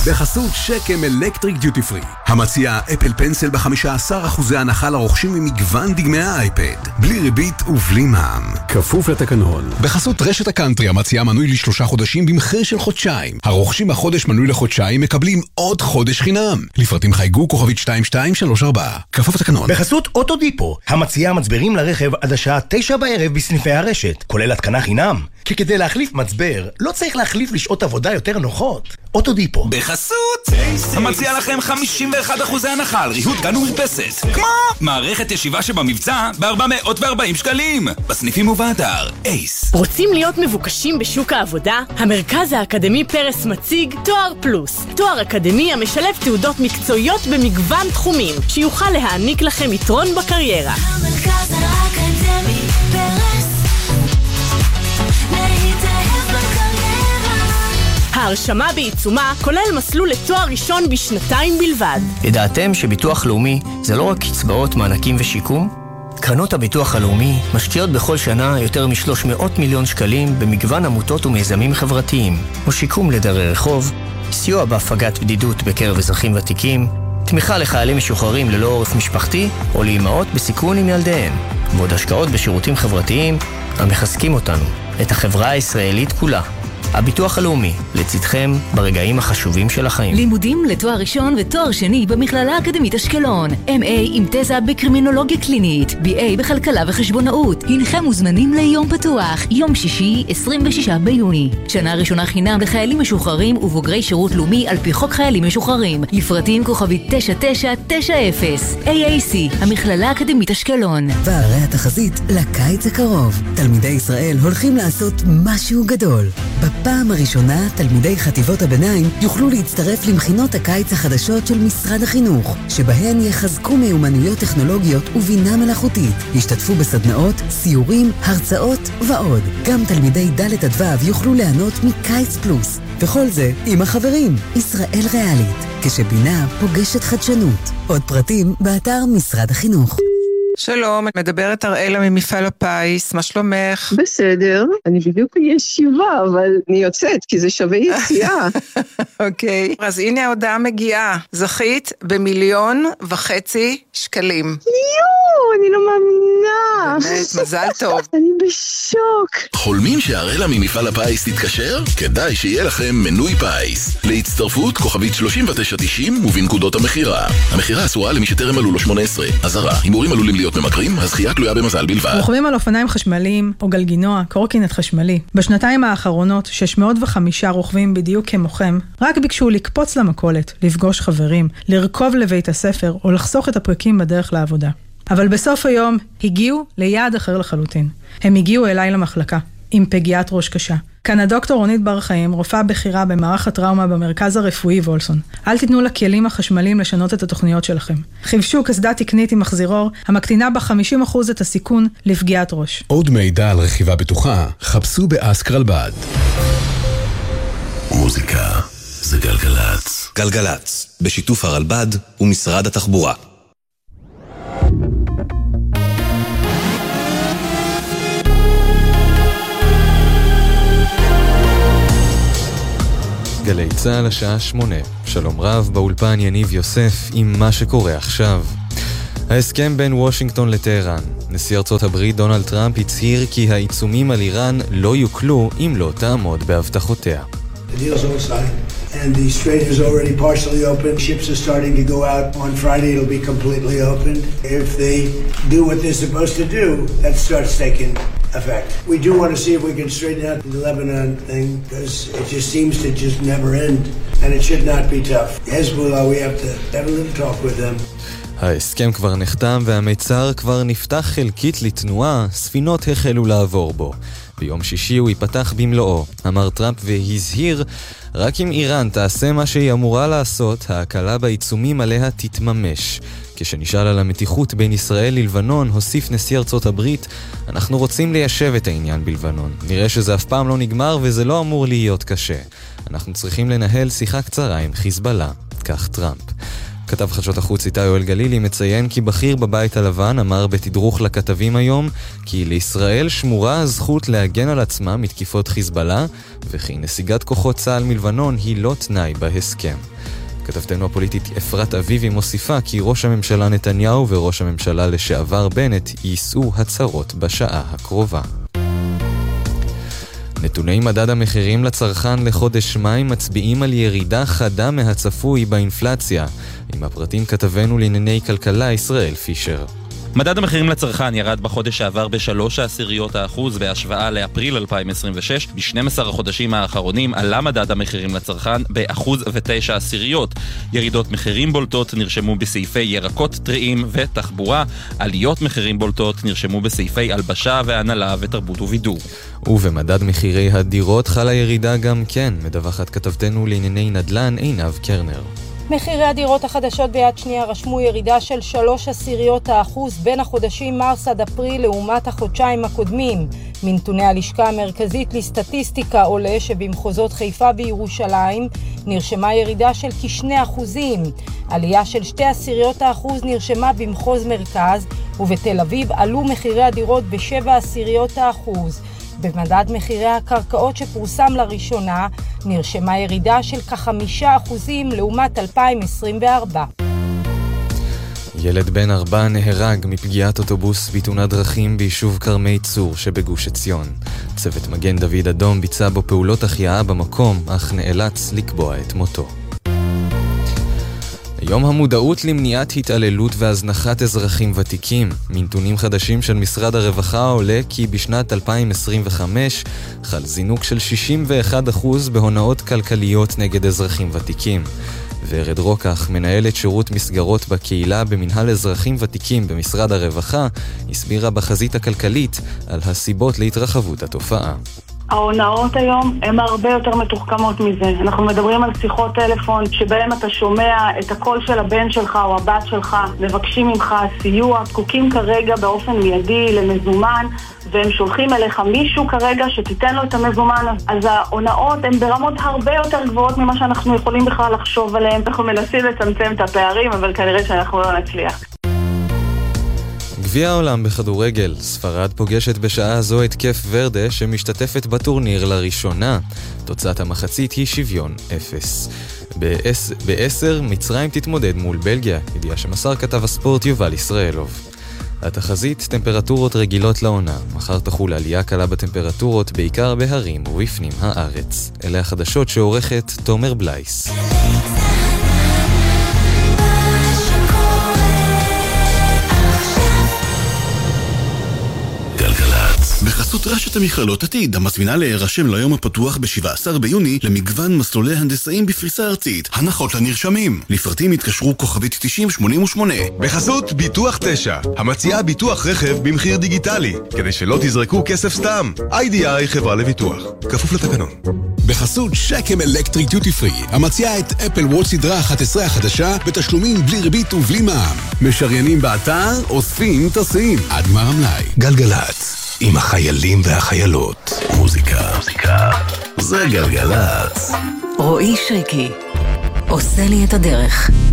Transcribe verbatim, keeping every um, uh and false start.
בחסות שקם אלקטריק דיוטי פרי, המציע אפל פנסל ב-חמישה עשר אחוז הנחה לרוכשים ממגוון דגמי האייפד, בלי ריבית ובלי מע"מ, כפוף לתקנון. בחסות רשת הקאנטרי, המציעה מנוי לשלושה חודשים במחיר של חודשיים. הרוכשים בחודש מנוי לחודשיים מקבלים עוד חודש חינם. לפרטים חייגו כוכבית שתיים שתיים שלוש ארבע, כפוף לתקנון. בחסות אוטודיפו, המציעה מצברים לרכב עד השעה תשע בערב בסניפי הרשת, כולל התקנה חינם. כי כדי להחליף מצבר, לא צריך להחליף לשעות עבודה יותר נוחות. אוטודיפו. בחסות המציע לכם חמישים ואחד אחוז הנחה על ריהוט גן ומרפסת, כמו מערכת ישיבה שבמבצע ב-ארבע מאות וארבעים שקלים בסניפים ובאתר אייס. רוצים להיות מבוקשים בשוק העבודה? המרכז האקדמי פרס מציג תואר פלוס, תואר אקדמי המשלב תעודות מקצועיות במגוון תחומים שיוכל להעניק לכם יתרון בקריירה. המרכז האקדמי פרס להתאהב בקריירה. ההרשמה בעיצומה כולל מסלול לתואר ראשון בשנתיים בלבד. ידעתם שביטוח לאומי זה לא רק קצבאות, מענקים ושיקום? קרנות הביטוח הלאומי משקיעות בכל שנה יותר מ-שלוש מאות מיליון שקלים במגוון עמותות ומיזמים חברתיים, כמו שיקום לדרי רחוב, סיוע בהפגת בדידות בקרב אזרחים ותיקים, תמיכה לחיילים משוחררים ללא עורף משפחתי או לאימהות בסיכון עם ילדיהן, ועוד השקעות בשירותים חברתיים המחזקים אותנו, את החברה הישראלית כולה. הביטוח הלאומי, לצדכם ברגעים החשובים של החיים. לימודים לתואר ראשון ותואר שני במכללה האקדמית אשקלון. אם איי עם תזה בקרימינולוגיה קלינית, בי איי בכלכלה וחשבונאות. הנכם מוזמנים ליום פתוח, יום שישי, עשרים ושישה ביוני. שנה ראשונה חינם לחיילים משוחררים ובוגרי שירות לאומי על פי חוק חיילים משוחררים. לפרטים כוכבית תשע תשע תשע אפס. איי איי סי, המכללה האקדמית אשקלון. והרי התחזית לקיץ הקרוב. תלמידי ישראל הולכים לעשות משהו גדול. בפעם הראשונה, תלמידי חטיבות הביניים יוכלו להצטרף למכינות הקיץ החדשות של משרד החינוך, שבהן יחזקו מיומנויות טכנולוגיות ובינה מלאכותית. ישתתפו בסדנאות, סיורים, הרצאות ועוד. גם תלמידי ד' עד ו' יוכלו ליהנות מקיץ פלוס. וכל זה עם החברים, ישראל ריאלית, כשבינה פוגשת חדשנות. עוד פרטים באתר משרד החינוך. שלום, מדברת אראלה ממפעל הפיס, מה שלומך? בסדר, אני בדיוק בישיבה, אבל אני יוצאת, כי זה שווה יציאה. אוקיי, אז הנה ההודעה מגיעה, זכית במיליון וחצי שקלים. יואו, אני לא מאמינה. באמת, מזל טוב. אני בשוק. חולמים שהאראלה ממפעל הפיס תתקשר? כדאי שיהיה לכם מנוי פיס. להצטרפות כוכבית שלושים ותשע תשעים ובנקודות המחירה. המחירה אסורה למי שטרם מלאו לו שמונה עשרה. אזהרה, הימורים עלולים להיות ממכרים, הזכייה תלויה במזל בלבד. רוכבים על אופניים חשמליים או גלגינוע, קורקינט חשמלי. בשנתיים האחרונות, שש מאות וחמישה רוכבים בדיוק כמוכם, רק ביקשו לקפוץ למכולת, לפגוש חברים, לרכוב לבית הספר או לחסוך את הפרקים בדרך לעבודה. אבל בסוף היום הגיעו ליעד אחר לחלוטין. הם הגיעו אליי למחלקה, עם פגיעת ראש קשה. כאן הדוקטור רונית בר חיים, רופאה בכירה במערך הטראומה במרכז הרפואי וולסון. אל תיתנו לכלים החשמליים לשנות את התוכניות שלכם. חיבשו קסדה תקנית עם מחזירור, המקטינה ב-חמישים אחוז את הסיכון לפגיעת ראש. עוד מידע על רכיבה בטוחה, חפשו באסק רלב"ד. מוזיקה זה גלגלץ. גלגלץ, בשיתוף הרלב"ד ומשרד התחבורה. גלי צהל השעה שמונה. שלום רב, באולפן יניב יוסף עם מה שקורה עכשיו. ההסכם בין וושינגטון לטהרן. נשיא ארצות הברית דונלד טראמפ הצהיר כי העיצומים על איראן לא יוקלו אם לא תעמוד בהבטחותיה. The deal's all signed and the strait is already partially open. Ships are starting to go out. On Friday it'll be completely open. If they do what they're supposed to do, that starts taking effect. We do want to see if we can straighten out the Lebanon thing because it just seems to just never end and it should not be tough. Hezbollah, we have to have a little talk with them. ההסכם כבר נחתם והמצר כבר נפתח חלקית לתנועה, ספינות החלו לעבור בו. ביום שישי הוא ייפתח במלואו, אמר טראמפ והזהיר, רק אם איראן תעשה מה שהיא אמורה לעשות, ההקלה בעיצומים עליה תתממש. כשנשאל על המתיחות בין ישראל ללבנון, הוסיף נשיא ארצות הברית, אנחנו רוצים ליישב את העניין בלבנון. נראה שזה אף פעם לא נגמר וזה לא אמור להיות קשה. אנחנו צריכים לנהל שיחה קצרה עם חיזבאללה, כך טראמפ. כתב חדשות החוץ איתי יואל גלילי מציין כי בכיר בבית הלבן אמר בתדרוך לכתבים היום כי לישראל שמורה הזכות להגן על עצמה מתקיפות חיזבאללה וכי נסיגת כוחות צה"ל מלבנון היא לא תנאי בהסכם. כתבתנו הפוליטית אפרת אביבי מוסיפה כי ראש הממשלה נתניהו וראש הממשלה לשעבר בנט יישאו הצהרות בשעה הקרובה. נתוני מדד המחירים לצרכן לחודש מאי מצביעים על ירידה חדה מהצפוי באינפלציה. עם הפרטים כתבנו לענייני כלכלה ישראל פישר. מדד המחירים לצרכן ירד בחודש שעבר בשלוש העשיריות האחוז בהשוואה לאפריל אלפיים עשרים ושש. ב-שנים עשר החודשים האחרונים עלה מדד המחירים לצרכן באחוז ותשע עשיריות. ירידות מחירים בולטות נרשמו בסעיפי ירקות טריים ותחבורה. עליות מחירים בולטות נרשמו בסעיפי הלבשה והנהלה ותרבות ובידור. ובמדד מחירי הדירות חלה ירידה גם כן, מדווחת כתבתנו לענייני נדל"ן עינב קרנר. מחירי הדירות החדשות ביד שנייה רשמו ירידה של שלוש עשיריות האחוז בין החודשים מרס עד אפריל לעומת החודשיים הקודמים. מנתוני הלשכה המרכזית לסטטיסטיקה עולה שבמחוזות חיפה וירושלים נרשמה ירידה של כשני אחוזים. עלייה של שתי עשיריות האחוז נרשמה במחוז מרכז, ובתל אביב עלו מחירי הדירות בשבע עשיריות האחוז. במדד מחירי הקרקעות שפורסם לראשונה נרשמה ירידה של כחמישה אחוזים לעומת אלפיים עשרים וארבע. ילד בן ארבע נהרג מפגיעת אוטובוס בתאונת דרכים ביישוב כרמי צור שבגוש עציון. צוות מגן דוד אדום ביצע בו פעולות החייאה במקום, אך נאלץ לקבוע את מותו. יום המודעות למניעת התעללות והזנחת אזרחים ותיקים. מנתונים חדשים של משרד הרווחה עולה כי בשנת אלפיים עשרים וחמש חל זינוק של שישים ואחד אחוז בהונאות כלכליות נגד אזרחים ותיקים. ורד רוקח, מנהלת שירות מסגרות בקהילה במנהל אזרחים ותיקים במשרד הרווחה, הסבירה בחזית הכלכלית על הסיבות להתרחבות התופעה. ההונאות היום הן הרבה יותר מתוחכמות מזה. אנחנו מדברים על שיחות טלפון שבהם אתה שומע את הקול של הבן שלך או הבת שלך, מבקשים ממך סיוע, זקוקים כרגע באופן מיידי למזומן, והם שולחים אליך מישהו כרגע שתיתן לו את המזומן. אז ההונאות הן ברמות הרבה יותר גבוהות ממה שאנחנו יכולים בכלל לחשוב עליהן. אנחנו מנסים לצמצם את הפערים, אבל כנראה שאנחנו לא נצליח. גביע העולם בכדורגל, ספרד פוגשת בשעה זו את קייפ ורדה שמשתתפת בטורניר לראשונה. תוצאת המחצית היא שוויון אפס. בעשר מצרים תתמודד מול בלגיה, ידיעה שמסר כתב הספורט יובל ישראלוב. התחזית טמפרטורות רגילות לעונה, מחר תחול עלייה קלה בטמפרטורות בעיקר בהרים ובפנים הארץ. אלה החדשות שעורכת תומר בלייס. בחסות רשת המכללות עתיד, המזמינה להירשם ליום הפתוח ב-שבעה עשר ביוני למגוון מסלולי הנדסאים בפריסה ארצית. הנחות לנרשמים. לפרטים התקשרו כוכבית תשעים שמונים ושמונה. בחסות ביטוח תשע, המציעה ביטוח רכב במחיר דיגיטלי, כדי שלא תזרקו כסף סתם. איי די איי חברה לביטוח, כפוף לתקנון. בחסות שקם אלקטריק דיוטי פרי, המציעה את אפל וואץ' סדרה אחת עשרה החדשה בתשלומים בלי ריבית ובלי מע"מ. משריינים באתר, אוספים, טסים. עד גמר המלאי. גלגלת. עם החיילים והחיילות. מוזיקה. מוזיקה. זה גלגלת. רועי שריקי. עושה לי את הדרך.